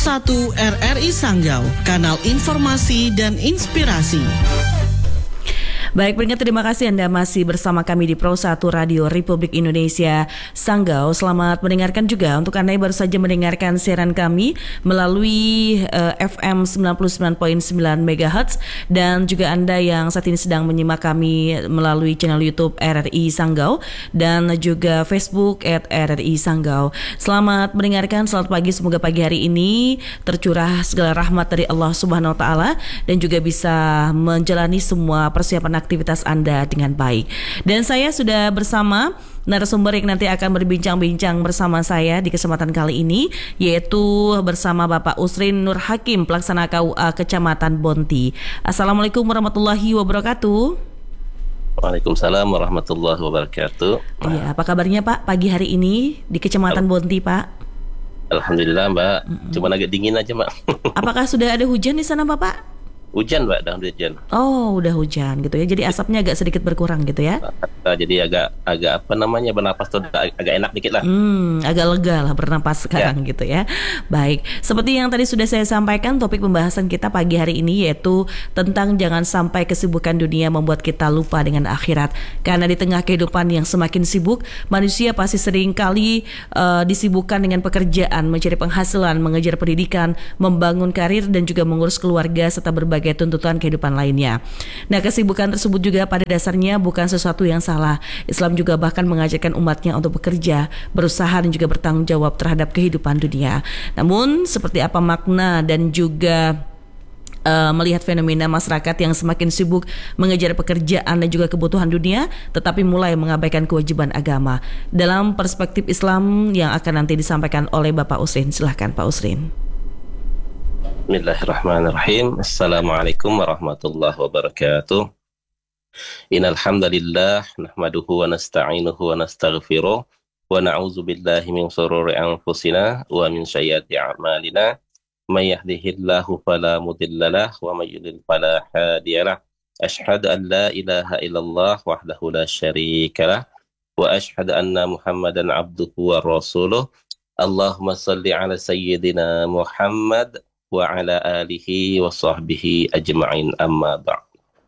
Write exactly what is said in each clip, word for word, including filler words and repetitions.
satu R R I Sanggau, kanal informasi dan inspirasi. Baik, pendengar, terima kasih Anda masih bersama kami di Pro satu Radio Republik Indonesia Sanggau. Selamat mendengarkan juga untuk Anda yang baru saja mendengarkan siaran kami melalui uh, F M sembilan puluh sembilan koma sembilan megahertz, dan juga Anda yang saat ini sedang menyimak kami melalui channel YouTube R R I Sanggau dan juga Facebook at R R I Sanggau. Selamat mendengarkan, selamat pagi, semoga pagi hari ini tercurah segala rahmat dari Allah Subhanahu wa taala dan juga bisa menjalani semua persiapan aktivitas Anda dengan baik. Dan saya sudah bersama narasumber yang nanti akan berbincang-bincang bersama saya di kesempatan kali ini, yaitu bersama Bapak Usrin Nur Hakim, Pelaksana K U A Kecamatan Bonti. Assalamualaikum warahmatullahi wabarakatuh. Waalaikumsalam warahmatullahi wabarakatuh. Iya, apa kabarnya Pak pagi hari ini di Kecamatan Bonti, Pak? Alhamdulillah Mbak, mm-mm. Cuma agak dingin aja Mbak. Apakah sudah ada hujan di sana Bapak? Hujan Mbak, dah hujan. Oh, udah hujan gitu ya. Jadi asapnya agak sedikit berkurang gitu ya. Nah, jadi agak agak apa namanya bernapas tuh agak, agak enak dikit lah. Hmm, agak lega lah bernapas sekarang ya. Gitu ya. Baik, seperti yang tadi sudah saya sampaikan, topik pembahasan kita pagi hari ini yaitu tentang jangan sampai kesibukan dunia membuat kita lupa dengan akhirat. Karena di tengah kehidupan yang semakin sibuk, manusia pasti sering kali uh, disibukkan dengan pekerjaan, mencari penghasilan, mengejar pendidikan, membangun karir dan juga mengurus keluarga serta berbagai sebagai tuntutan kehidupan lainnya. Nah, kesibukan tersebut juga pada dasarnya bukan sesuatu yang salah. Islam juga bahkan mengajarkan umatnya untuk bekerja, berusaha dan juga bertanggung jawab terhadap kehidupan dunia. Namun, seperti apa makna dan juga Uh, melihat fenomena masyarakat yang semakin sibuk mengejar pekerjaan dan juga kebutuhan dunia, tetapi mulai mengabaikan kewajiban agama. Dalam perspektif Islam yang akan nanti disampaikan oleh Bapak Usrin. Silahkan Pak Usrin. Bismillahirrahmanirrahim. Assalamualaikum warahmatullahi wabarakatuh. Innal hamdalillah nahmaduhu wa nasta'inuhu wa nastaghfiruh wa na'udzu billahi min shururi anfusina wa min sayyiati a'malina. May yahdihillahu fala mudhillalah wa may yudlil fala hadiyalah. Asyhadu an la ilaha illallah wahdahu la syarikalah wa asyhadu anna Muhammadan abduhu wa rasuluh. Allahumma shalli ala sayyidina Muhammad wa ala alihi wa sahbihi ajma'in, amma ba'd.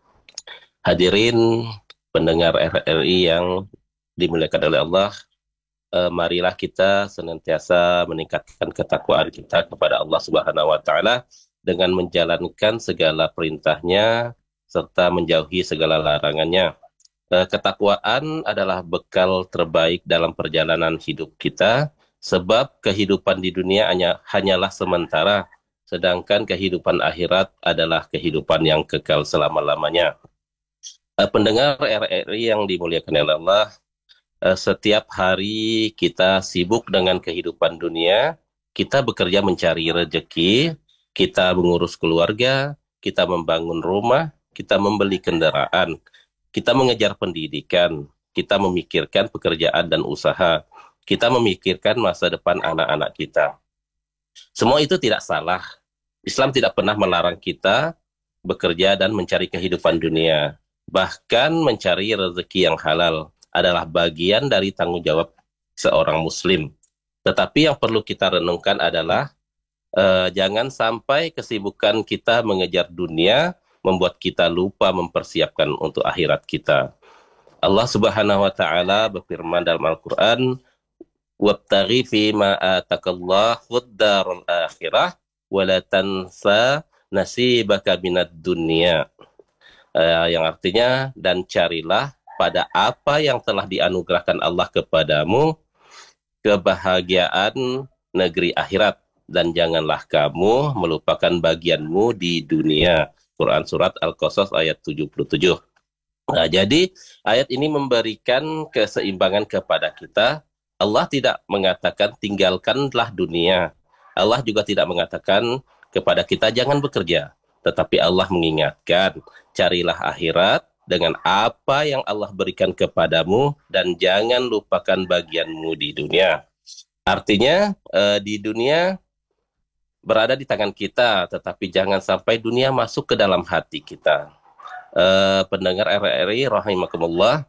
Hadirin pendengar R R I yang dimuliakan oleh Allah, eh, marilah kita senantiasa meningkatkan ketakwaan kita kepada Allah Subhanahu wa taala dengan menjalankan segala perintahnya serta menjauhi segala larangannya. Eh, ketakwaan adalah bekal terbaik dalam perjalanan hidup kita, sebab kehidupan di dunia hanya hanyalah sementara, sedangkan kehidupan akhirat adalah kehidupan yang kekal selama-lamanya. Uh, pendengar R R I yang dimuliakan oleh Allah, uh, setiap hari kita sibuk dengan kehidupan dunia, kita bekerja mencari rezeki, kita mengurus keluarga, kita membangun rumah, kita membeli kendaraan, kita mengejar pendidikan, kita memikirkan pekerjaan dan usaha, kita memikirkan masa depan anak-anak kita. Semua itu tidak salah. Islam tidak pernah melarang kita bekerja dan mencari kehidupan dunia. Bahkan mencari rezeki yang halal adalah bagian dari tanggung jawab seorang muslim. Tetapi yang perlu kita renungkan adalah uh, jangan sampai kesibukan kita mengejar dunia membuat kita lupa mempersiapkan untuk akhirat kita. Allah Subhanahu wa taala berfirman dalam Al-Qur'an, "Wabtaghi fi ma atakallahu ad-darul akhirah wala tansa nasibaka minad dunya." Uh, yang artinya, dan carilah pada apa yang telah dianugerahkan Allah kepadamu kebahagiaan negeri akhirat, dan janganlah kamu melupakan bagianmu di dunia. Quran Surat Al-Qasas ayat tujuh puluh tujuh. Nah, jadi ayat ini memberikan keseimbangan kepada kita. Allah tidak mengatakan tinggalkanlah dunia. Allah juga tidak mengatakan kepada kita jangan bekerja. Tetapi Allah mengingatkan, carilah akhirat dengan apa yang Allah berikan kepadamu dan jangan lupakan bagianmu di dunia. Artinya eh, di dunia berada di tangan kita, tetapi jangan sampai dunia masuk ke dalam hati kita. Eh, pendengar R R I rahimakumullah,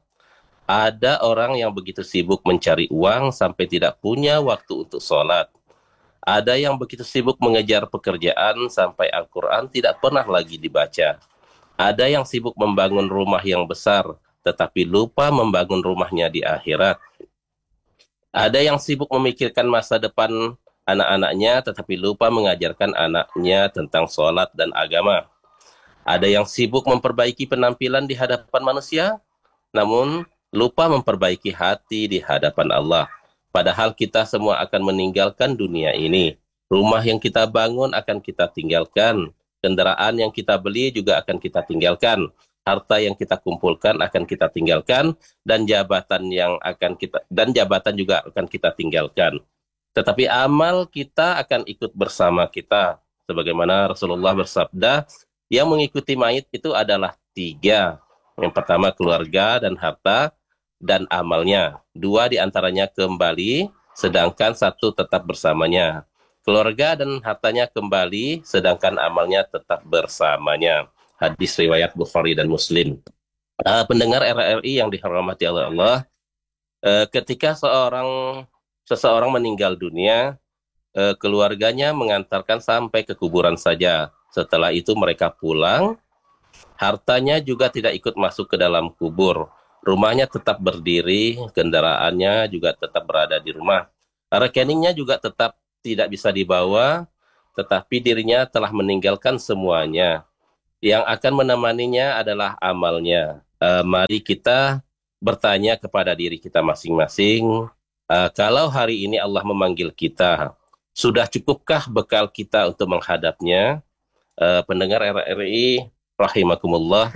ada orang yang begitu sibuk mencari uang sampai tidak punya waktu untuk sholat. Ada yang begitu sibuk mengejar pekerjaan sampai Al-Quran tidak pernah lagi dibaca. Ada yang sibuk membangun rumah yang besar, tetapi lupa membangun rumahnya di akhirat. Ada yang sibuk memikirkan masa depan anak-anaknya, tetapi lupa mengajarkan anaknya tentang sholat dan agama. Ada yang sibuk memperbaiki penampilan di hadapan manusia, namun lupa memperbaiki hati di hadapan Allah. Padahal kita semua akan meninggalkan dunia ini. Rumah yang kita bangun akan kita tinggalkan. Kendaraan yang kita beli juga akan kita tinggalkan. Harta yang kita kumpulkan akan kita tinggalkan, dan jabatan yang akan kita dan jabatan juga akan kita tinggalkan. Tetapi amal kita akan ikut bersama kita. Sebagaimana Rasulullah bersabda, yang mengikuti mayit itu adalah tiga. Yang pertama keluarga dan harta dan amalnya. Dua diantaranya kembali, sedangkan satu tetap bersamanya. Keluarga dan hartanya kembali, sedangkan amalnya tetap bersamanya. Hadis riwayat Bukhari dan Muslim. Uh, pendengar R R I yang dihormati oleh Allah, uh, ketika seorang seseorang meninggal dunia, uh, keluarganya mengantarkan sampai ke kuburan saja. Setelah itu mereka pulang, hartanya juga tidak ikut masuk ke dalam kubur. Rumahnya tetap berdiri, kendaraannya juga tetap berada di rumah. Rekeningnya juga tetap tidak bisa dibawa, tetapi dirinya telah meninggalkan semuanya. Yang akan menemaninya adalah amalnya. Uh, mari kita bertanya kepada diri kita masing-masing, uh, kalau hari ini Allah memanggil kita, sudah cukupkah bekal kita untuk menghadapnya? Uh, pendengar R R I rahimakumullah,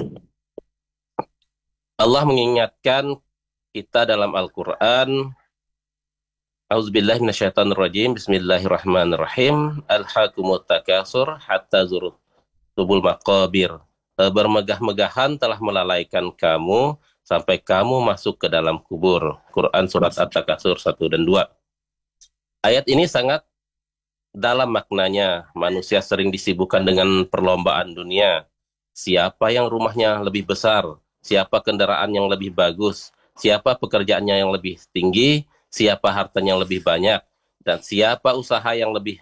Allah mengingatkan kita dalam Al-Quran, A'udzubillahi minasyaitonirrajim, Bismillahirrahmanirrahim, Alhaakumut takasur hatta zurut tubul maqabir. E, bermegah-megahan telah melalaikan kamu sampai kamu masuk ke dalam kubur. Quran surat At-Takasur satu dan dua. Ayat ini sangat dalam maknanya. Manusia sering disibukkan dengan perlombaan dunia. Siapa yang rumahnya lebih besar, siapa kendaraan yang lebih bagus, siapa pekerjaannya yang lebih tinggi, siapa hartanya yang lebih banyak, dan siapa usaha yang lebih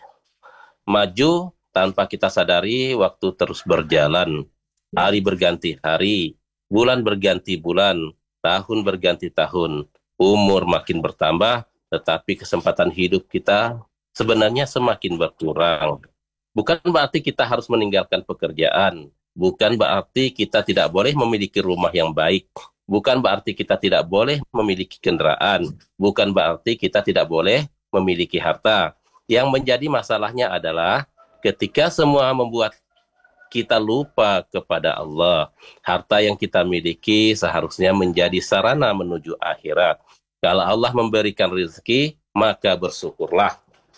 maju. Tanpa kita sadari, waktu terus berjalan. Hari berganti hari, bulan berganti bulan, tahun berganti tahun, umur makin bertambah, tetapi kesempatan hidup kita sebenarnya semakin berkurang. Bukan berarti kita harus meninggalkan pekerjaan, bukan berarti kita tidak boleh memiliki rumah yang baik, bukan berarti kita tidak boleh memiliki kendaraan, bukan berarti kita tidak boleh memiliki harta. Yang menjadi masalahnya adalah ketika semua membuat kita lupa kepada Allah, harta yang kita miliki seharusnya menjadi sarana menuju akhirat. Kalau Allah memberikan rezeki, maka bersyukurlah.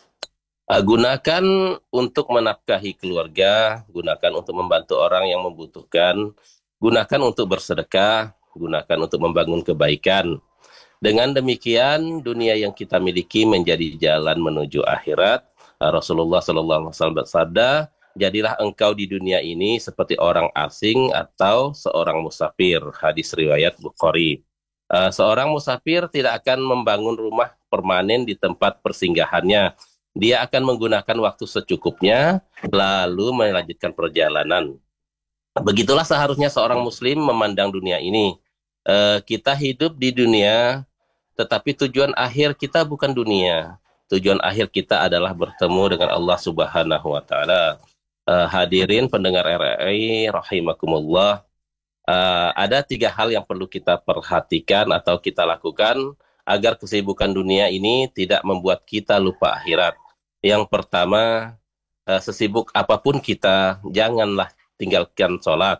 Gunakan untuk menafkahi keluarga, gunakan untuk membantu orang yang membutuhkan, gunakan untuk bersedekah, gunakan untuk membangun kebaikan. Dengan demikian, dunia yang kita miliki menjadi jalan menuju akhirat. Rasulullah shallallahu alaihi wasallam bersabda, jadilah engkau di dunia ini seperti orang asing atau seorang musafir. Hadis riwayat Bukhari. Uh, seorang musafir tidak akan membangun rumah permanen di tempat persinggahannya. Dia akan menggunakan waktu secukupnya, lalu melanjutkan perjalanan. Begitulah seharusnya seorang muslim memandang dunia ini. Uh, kita hidup di dunia, tetapi tujuan akhir kita bukan dunia. Tujuan akhir kita adalah bertemu dengan Allah Subhanahu wa Ta'ala. Uh, hadirin pendengar R R I rahimakumullah, uh, ada tiga hal yang perlu kita perhatikan atau kita lakukan agar kesibukan dunia ini tidak membuat kita lupa akhirat. Yang pertama, uh, sesibuk apapun kita, janganlah tinggalkan sholat.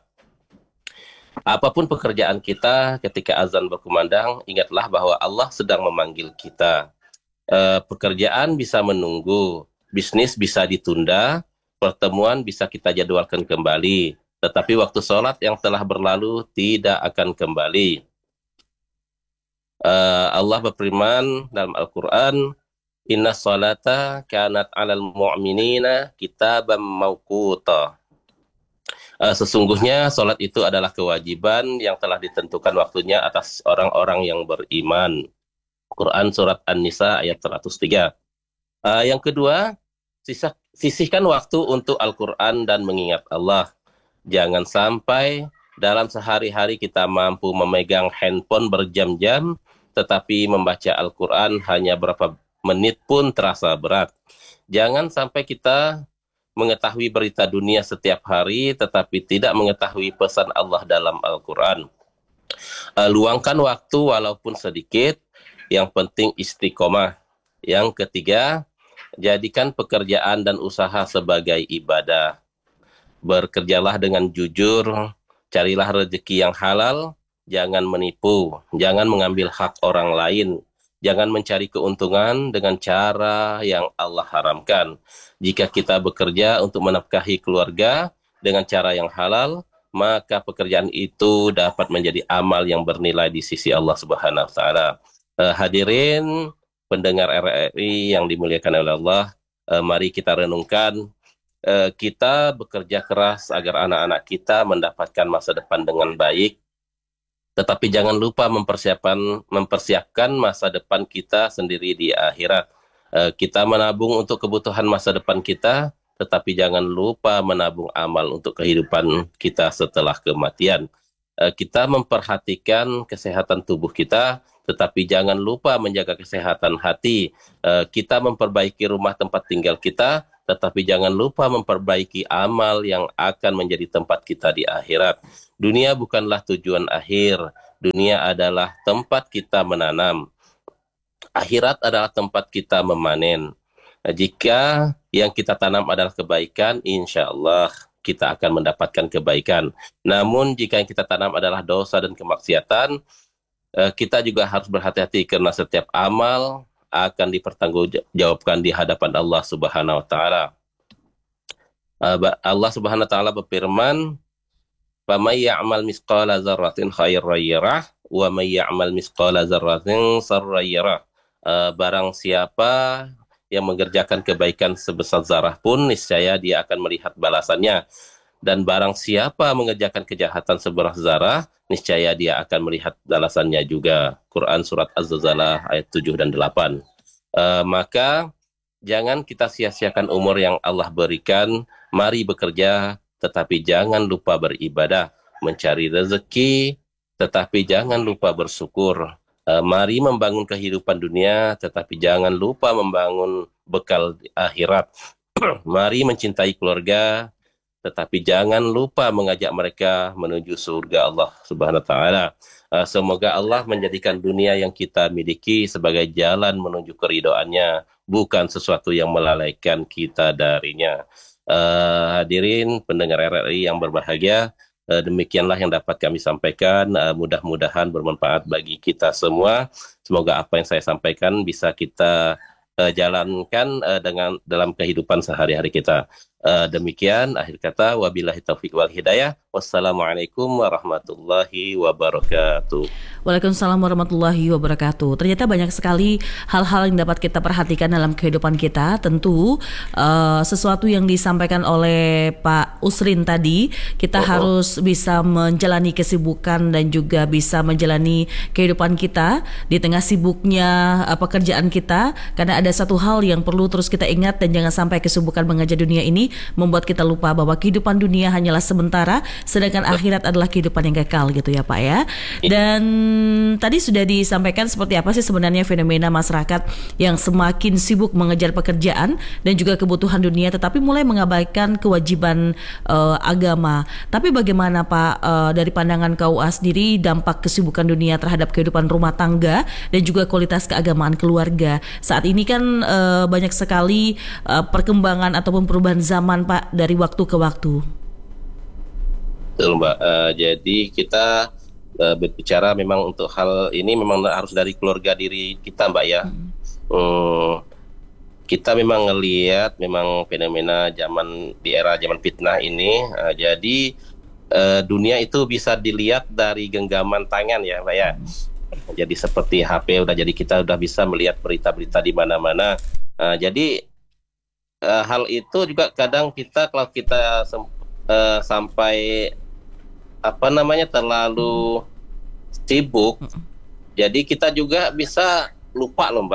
Apapun pekerjaan kita, ketika azan berkumandang, ingatlah bahwa Allah sedang memanggil kita. Uh, pekerjaan bisa menunggu, bisnis bisa ditunda, pertemuan bisa kita jadwalkan kembali, tetapi waktu sholat yang telah berlalu tidak akan kembali. Uh, Allah berfirman dalam Al-Quran, Inna sholata kanat alal mu'minina kitabam mawquta. Uh, sesungguhnya sholat itu adalah kewajiban yang telah ditentukan waktunya atas orang-orang yang beriman. Quran surat An-Nisa ayat seratus tiga. Uh, yang kedua, sisa, sisihkan waktu untuk Al-Quran dan mengingat Allah. Jangan sampai dalam sehari-hari kita mampu memegang handphone berjam-jam, tetapi membaca Al-Quran hanya berapa menit pun terasa berat. Jangan sampai kita mengetahui berita dunia setiap hari, tetapi tidak mengetahui pesan Allah dalam Al-Quran. Uh, luangkan waktu walaupun sedikit, yang penting istiqomah. Yang ketiga, jadikan pekerjaan dan usaha sebagai ibadah. Bekerjalah dengan jujur, carilah rezeki yang halal, jangan menipu, jangan mengambil hak orang lain, jangan mencari keuntungan dengan cara yang Allah haramkan. Jika kita bekerja untuk menafkahi keluarga dengan cara yang halal, maka pekerjaan itu dapat menjadi amal yang bernilai di sisi Allah Subhanahu wa taala. Uh, hadirin pendengar R R I yang dimuliakan oleh Allah, uh, mari kita renungkan, uh, kita bekerja keras agar anak-anak kita mendapatkan masa depan dengan baik, tetapi jangan lupa mempersiapkan mempersiapkan masa depan kita sendiri di akhirat. Uh, kita menabung untuk kebutuhan masa depan kita, tetapi jangan lupa menabung amal untuk kehidupan kita setelah kematian. Uh, kita memperhatikan kesehatan tubuh kita, tetapi jangan lupa menjaga kesehatan hati. Uh, kita memperbaiki rumah tempat tinggal kita, tetapi jangan lupa memperbaiki amal yang akan menjadi tempat kita di akhirat. Dunia bukanlah tujuan akhir, dunia adalah tempat kita menanam. Akhirat adalah tempat kita memanen. Nah, jika yang kita tanam adalah kebaikan, insya Allah kita akan mendapatkan kebaikan. Namun jika yang kita tanam adalah dosa dan kemaksiatan, kita juga harus berhati-hati karena setiap amal akan dipertanggungjawabkan di hadapan Allah Subhanahu wa taala. Allah Subhanahu wa taala berfirman, "Faman ya'mal misqala dzarratin khairan yarah wa may ya'mal misqala dzarratin syarran yarah." Barang siapa yang mengerjakan kebaikan sebesar zarah pun, niscaya dia akan melihat balasannya. Dan barang siapa mengerjakan kejahatan seberat zarah, niscaya dia akan melihat balasannya juga. Quran Surat Az-Zalzalah ayat tujuh dan delapan. Uh, maka jangan kita sia-siakan umur yang Allah berikan. Mari bekerja, tetapi jangan lupa beribadah. Mencari rezeki, tetapi jangan lupa bersyukur. Uh, mari membangun kehidupan dunia, tetapi jangan lupa membangun bekal di akhirat. Mari mencintai keluarga, tetapi jangan lupa mengajak mereka menuju surga Allah Subhanahu wa taala. Uh, semoga Allah menjadikan dunia yang kita miliki sebagai jalan menuju keridhaannya, bukan sesuatu yang melalaikan kita darinya. Uh, hadirin pendengar R R I yang berbahagia, uh, demikianlah yang dapat kami sampaikan. Uh, mudah-mudahan bermanfaat bagi kita semua. Semoga apa yang saya sampaikan bisa kita uh, jalankan uh, dengan dalam kehidupan sehari-hari kita. Uh, demikian akhir kata, wabillahi taufiq wal hidayah. Wassalamualaikum warahmatullahi wabarakatuh. Waalaikumsalam warahmatullahi wabarakatuh. Ternyata banyak sekali hal-hal yang dapat kita perhatikan dalam kehidupan kita. Tentu uh, sesuatu yang disampaikan oleh Pak Usrin tadi, kita oh, harus bisa menjalani kesibukan dan juga bisa menjalani kehidupan kita di tengah sibuknya uh, pekerjaan kita. Karena ada satu hal yang perlu terus kita ingat, dan jangan sampai kesibukan mengejar dunia ini membuat kita lupa bahwa kehidupan dunia hanyalah sementara, sedangkan akhirat adalah kehidupan yang kekal, gitu ya Pak ya. Dan tadi sudah disampaikan seperti apa sih sebenarnya fenomena masyarakat yang semakin sibuk mengejar pekerjaan dan juga kebutuhan dunia, tetapi mulai mengabaikan kewajiban uh, agama. Tapi bagaimana Pak, uh, dari pandangan K U A sendiri, dampak kesibukan dunia terhadap kehidupan rumah tangga dan juga kualitas keagamaan keluarga? Saat ini kan uh, banyak sekali uh, perkembangan ataupun perubahan zaman Pak dari waktu ke waktu. Betul Mbak, uh, jadi kita uh, berbicara memang untuk hal ini memang harus dari keluarga diri kita Mbak ya. Hmm. Hmm, kita memang ngelihat memang fenomena zaman di era zaman fitnah ini, uh, jadi uh, dunia itu bisa dilihat dari genggaman tangan ya Mbak ya. Hmm. Jadi seperti H P udah, jadi kita udah bisa melihat berita-berita di mana-mana. Uh, jadi Uh, hal itu juga kadang kita kalau kita sem- uh, sampai apa namanya terlalu sibuk, mm. jadi kita juga bisa lupa loh Mbak, yang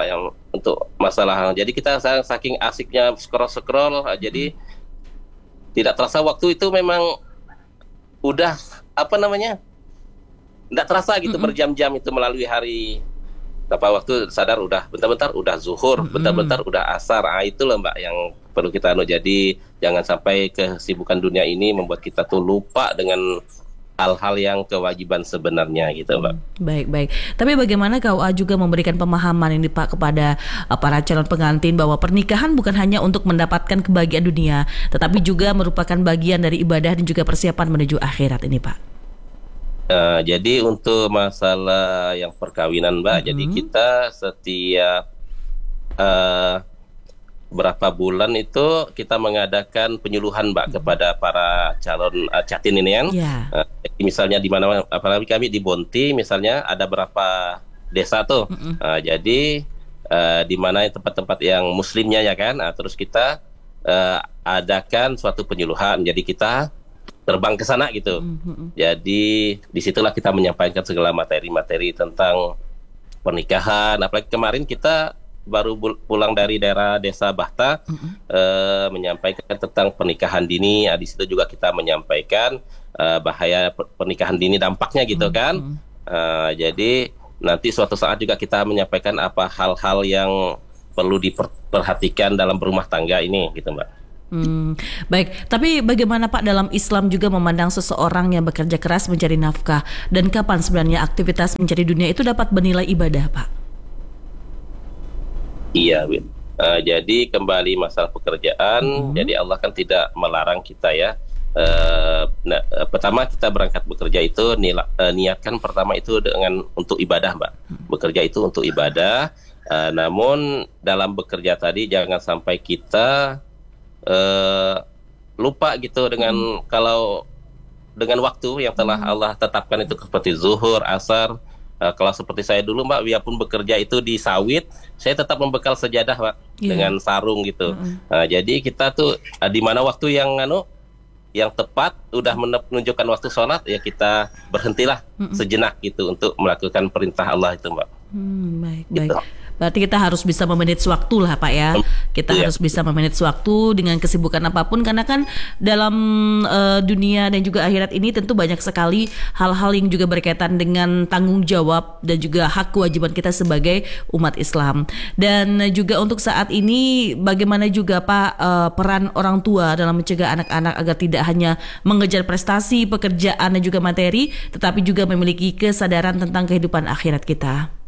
untuk masalah. Jadi kita saking asiknya scroll-scroll, jadi tidak terasa waktu itu memang udah apa namanya, tidak terasa gitu. Mm-hmm. Berjam-jam itu melalui hari. Berapa waktu sadar udah bentar-bentar udah zuhur, mm-hmm. bentar-bentar udah asar. Ah, itu loh Mbak yang perlu kita anu. Jadi jangan sampai kesibukan dunia ini membuat kita tuh lupa dengan hal-hal yang kewajiban sebenarnya gitu Mbak. Baik, baik. Tapi bagaimana K U A juga memberikan pemahaman ini Pak kepada uh, para calon pengantin bahwa pernikahan bukan hanya untuk mendapatkan kebahagiaan dunia, tetapi juga merupakan bagian dari ibadah dan juga persiapan menuju akhirat ini Pak. Uh, jadi untuk masalah yang perkawinan Mbak, mm-hmm. jadi kita setiap uh, berapa bulan itu kita mengadakan penyuluhan Mbak, hmm. kepada para calon uh, catin ini kan. Yeah. Uh, misalnya di mana, apalagi kami di Bonti misalnya ada berapa desa tuh. Hmm. Uh, jadi uh, di mana tempat-tempat yang muslimnya ya kan. Uh, terus kita uh, adakan suatu penyuluhan. Jadi kita terbang ke sana gitu. Hmm. Jadi disitulah kita menyampaikan segala materi-materi tentang pernikahan. Apalagi kemarin kita baru pulang dari daerah desa Bahta, mm-hmm. uh, menyampaikan tentang pernikahan dini. Nah, di situ juga kita menyampaikan uh, bahaya pernikahan dini, dampaknya gitu kan. Mm-hmm. Uh, jadi nanti suatu saat juga kita menyampaikan apa hal-hal yang perlu diperhatikan dalam berumah tangga ini gitu Mbak. Hmm, baik, tapi bagaimana Pak dalam Islam juga memandang seseorang yang bekerja keras mencari nafkah, dan kapan sebenarnya aktivitas mencari dunia itu dapat bernilai ibadah Pak? Iya, Win. Uh, jadi kembali masalah pekerjaan, mm-hmm. jadi Allah kan tidak melarang kita ya. Uh, nah, uh, pertama kita berangkat bekerja itu nila, uh, niatkan pertama itu dengan untuk ibadah, Mbak. Mm-hmm. Bekerja itu untuk ibadah. Uh, namun dalam bekerja tadi jangan sampai kita uh, lupa gitu dengan mm-hmm. kalau dengan waktu yang telah mm-hmm. Allah tetapkan itu seperti zuhur, asar. Uh, kalau seperti saya dulu Mbak, biarpun bekerja itu di sawit, saya tetap membekal sejadah Mbak, yeah. dengan sarung gitu. Mm-hmm. Uh, jadi kita tuh uh, di mana waktu yang anu yang tepat udah menunjukkan waktu sholat, ya kita berhentilah mm-hmm. sejenak gitu untuk melakukan perintah Allah itu Mbak. Hmm, baik, gitu. Baik. Berarti kita harus bisa memanage waktu lah Pak ya. Kita yeah. harus bisa memanage waktu dengan kesibukan apapun, karena kan dalam uh, dunia dan juga akhirat ini tentu banyak sekali hal-hal yang juga berkaitan dengan tanggung jawab dan juga hak kewajiban kita sebagai umat Islam. Dan juga untuk saat ini bagaimana juga Pak uh, peran orang tua dalam mencegah anak-anak agar tidak hanya mengejar prestasi, pekerjaan dan juga materi, tetapi juga memiliki kesadaran tentang kehidupan akhirat kita.